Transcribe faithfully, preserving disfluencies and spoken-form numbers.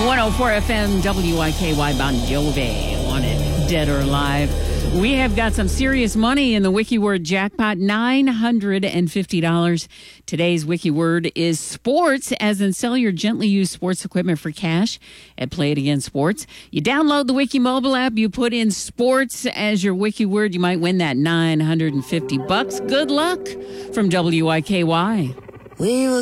one oh four F M W I K Y Bon Jovi on it, Dead or Alive. We have got some serious money in the WikiWord jackpot, nine hundred fifty dollars. Today's WikiWord is sports, as in sell your gently used sports equipment for cash at Play It Again Sports. You download the Wiki mobile app, you put in sports as your WikiWord, you might win that nine hundred fifty bucks. Good luck from W I K Y. We were